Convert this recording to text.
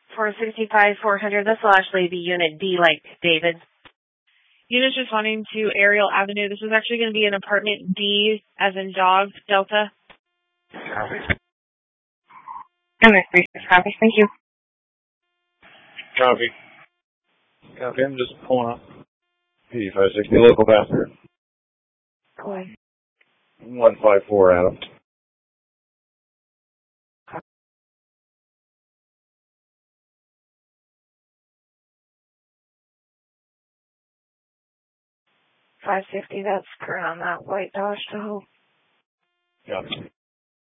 465-400, this will actually be Unit D, like David. Units responding to Ariel Avenue. This is actually going to be an apartment D, as in dog, Delta. Copy. Copy, thank you. Copy. Copy, I'm just pulling up. P560, local passenger. Go ahead. 154, Adam. $560, that's current on that white Dodge Tahoe. Copy.